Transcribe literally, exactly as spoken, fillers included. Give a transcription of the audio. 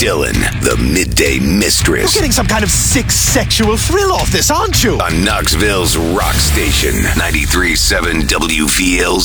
Dillon, the midday mistress. You're getting some kind of sick sexual thrill off this, aren't you? On Knoxville's rock station, ninety-three point seven W V L Z.